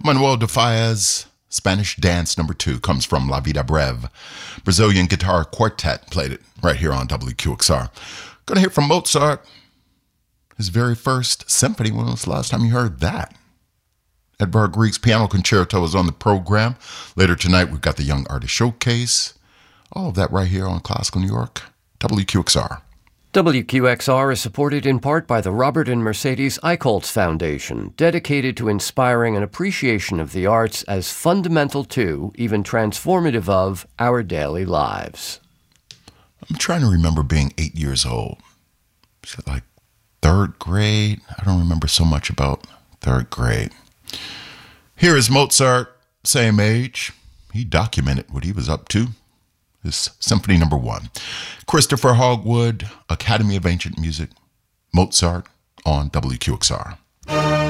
Manuel de Faez, Spanish Dance No. 2, comes from La Vida Breve. Brazilian Guitar Quartet played it right here on WQXR. Gonna hear from Mozart, his very first symphony. When was the last time you heard that? Edvard Grieg's Piano Concerto is on the program. Later tonight, we've got the Young Artist Showcase. All of that right here on Classical New York, WQXR. WQXR is supported in part by the Robert and Mercedes Eichholz Foundation, dedicated to inspiring an appreciation of the arts as fundamental to, even transformative of, our daily lives. I'm trying to remember being 8 years old. Is it like third grade? I don't remember so much about third grade. Here is Mozart, same age. He documented what he was up to. This Symphony No. 1. Christopher Hogwood, Academy of Ancient Music, Mozart on WQXR.